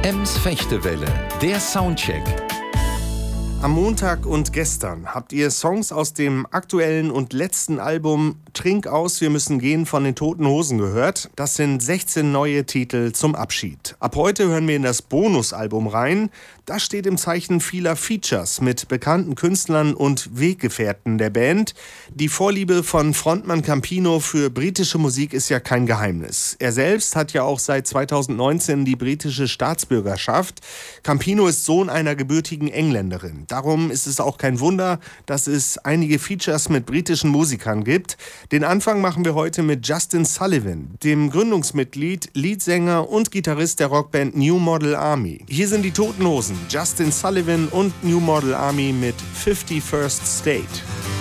Ems Fechtewelle, der Soundcheck. Am Montag und gestern habt ihr Songs aus dem aktuellen und letzten Album Trink aus, wir müssen gehen von den Toten Hosen gehört. Das sind 16 neue Titel zum Abschied. Ab heute hören wir in das Bonusalbum rein. Das steht im Zeichen vieler Features mit bekannten Künstlern und Weggefährten der Band. Die Vorliebe von Frontmann Campino für britische Musik ist ja kein Geheimnis. Er selbst hat ja auch seit 2019 die britische Staatsbürgerschaft. Campino ist Sohn einer gebürtigen Engländerin. Darum ist es auch kein Wunder, dass es einige Features mit britischen Musikern gibt. Den Anfang machen wir heute mit Justin Sullivan, dem Gründungsmitglied, Leadsänger und Gitarrist der Rockband New Model Army. Hier sind die Toten Hosen, Justin Sullivan und New Model Army mit 51st State.